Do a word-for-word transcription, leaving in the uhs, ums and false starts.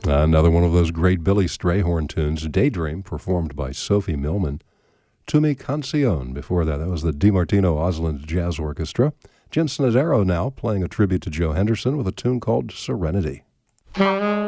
Another one of those great Billy Strayhorn tunes, Daydream, performed by Sophie Millman. Tu Mi Canción, before that, that was the DiMartino Osland Jazz Orchestra. Jim Snodero now playing a tribute to Joe Henderson with a tune called Serenity.